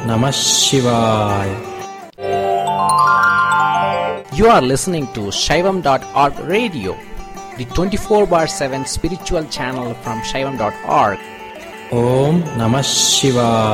Namah Shivaya. You are listening to Shaivam.org radio, the 24/7 spiritual channel from Shaivam.org. Om Namah Shivaya.